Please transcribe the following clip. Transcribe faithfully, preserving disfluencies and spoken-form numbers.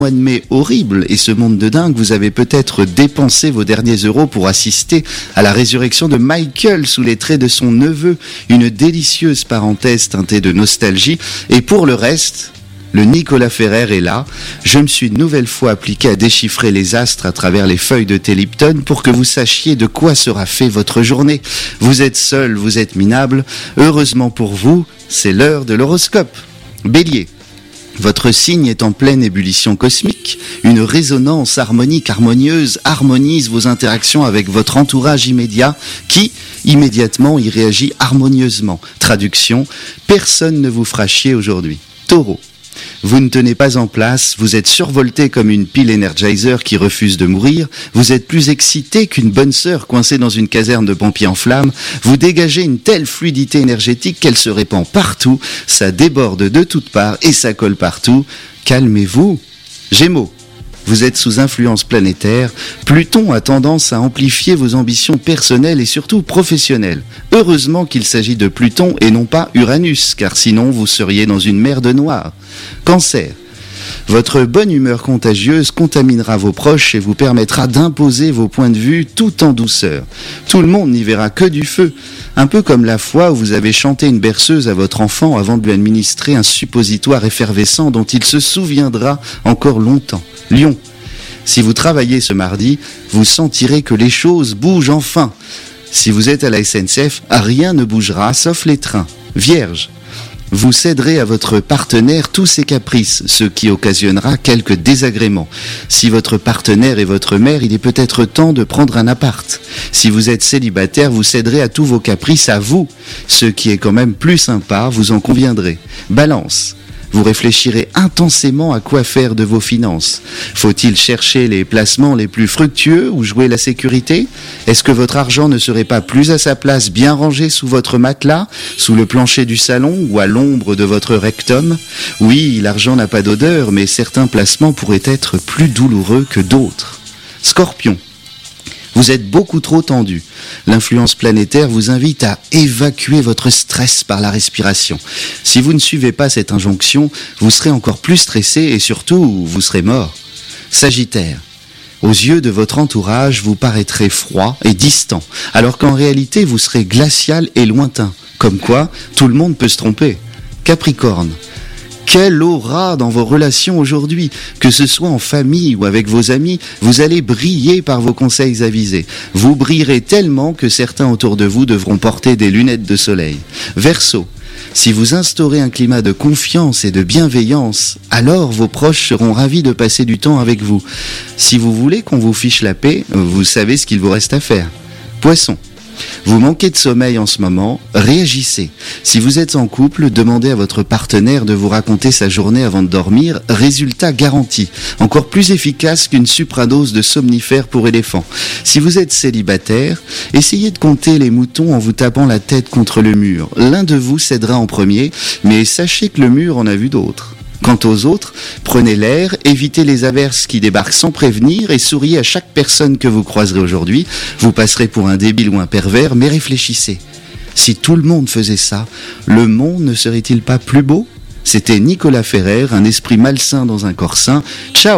mois de mai horrible et ce monde de dingue, vous avez peut-être dépensé vos derniers euros pour assister à la résurrection de Michael sous les traits de son neveu, une délicieuse parenthèse teintée de nostalgie. Et pour le reste, le Nicolas Ferrer est là. Je me suis une nouvelle fois appliqué à déchiffrer les astres à travers les feuilles de thé Lipton pour que vous sachiez de quoi sera fait votre journée. Vous êtes seul, vous êtes minable. Heureusement pour vous, c'est l'heure de l'horoscope. Bélier. Votre signe est en pleine ébullition cosmique. Une résonance harmonique harmonieuse harmonise vos interactions avec votre entourage immédiat qui, immédiatement, y réagit harmonieusement. Traduction, personne ne vous fera chier aujourd'hui. Taureau. Vous ne tenez pas en place, vous êtes survolté comme une pile Energizer qui refuse de mourir, vous êtes plus excité qu'une bonne sœur coincée dans une caserne de pompiers en flammes, vous dégagez une telle fluidité énergétique qu'elle se répand partout, ça déborde de toutes parts et ça colle partout. Calmez-vous. Gémeaux. Vous êtes sous influence planétaire. Pluton a tendance à amplifier vos ambitions personnelles et surtout professionnelles. Heureusement qu'il s'agit de Pluton et non pas Uranus, car sinon vous seriez dans une mer de noir. Cancer. Votre bonne humeur contagieuse contaminera vos proches et vous permettra d'imposer vos points de vue tout en douceur. Tout le monde n'y verra que du feu. Un peu comme la fois où vous avez chanté une berceuse à votre enfant avant de lui administrer un suppositoire effervescent dont il se souviendra encore longtemps. Lion. Si vous travaillez ce mardi, vous sentirez que les choses bougent enfin. Si vous êtes à la S N C F, rien ne bougera sauf les trains. Vierge. Vous céderez à votre partenaire tous ses caprices, ce qui occasionnera quelques désagréments. Si votre partenaire est votre mère, il est peut-être temps de prendre un appart. Si vous êtes célibataire, vous céderez à tous vos caprices à vous, ce qui est quand même plus sympa, vous en conviendrez. Balance. Vous réfléchirez intensément à quoi faire de vos finances. Faut-il chercher les placements les plus fructueux ou jouer la sécurité ? Est-ce que votre argent ne serait pas plus à sa place bien rangé sous votre matelas, sous le plancher du salon ou à l'ombre de votre rectum ? Oui, l'argent n'a pas d'odeur, mais certains placements pourraient être plus douloureux que d'autres. Scorpion. Vous êtes beaucoup trop tendu. L'influence planétaire vous invite à évacuer votre stress par la respiration. Si vous ne suivez pas cette injonction, vous serez encore plus stressé et surtout, vous serez mort. Sagittaire. Aux yeux de votre entourage, vous paraîtrez froid et distant, alors qu'en réalité, vous serez glacial et lointain. Comme quoi, tout le monde peut se tromper. Capricorne. Quelle aura dans vos relations aujourd'hui, que ce soit en famille ou avec vos amis, vous allez briller par vos conseils avisés. Vous brillerez tellement que certains autour de vous devront porter des lunettes de soleil. Verseau. Si vous instaurez un climat de confiance et de bienveillance, alors vos proches seront ravis de passer du temps avec vous. Si vous voulez qu'on vous fiche la paix, vous savez ce qu'il vous reste à faire. Poisson. Vous manquez de sommeil en ce moment, réagissez. Si vous êtes en couple, demandez à votre partenaire de vous raconter sa journée avant de dormir. Résultat garanti. Encore plus efficace qu'une supradose de somnifères pour éléphants. Si vous êtes célibataire, essayez de compter les moutons en vous tapant la tête contre le mur. L'un de vous cédera en premier, mais sachez que le mur en a vu d'autres. Quant aux autres, prenez l'air, évitez les averses qui débarquent sans prévenir et souriez à chaque personne que vous croiserez aujourd'hui. Vous passerez pour un débile ou un pervers, mais réfléchissez. Si tout le monde faisait ça, le monde ne serait-il pas plus beau ? C'était Nicolas Ferrer, un esprit malsain dans un corps sain. Ciao !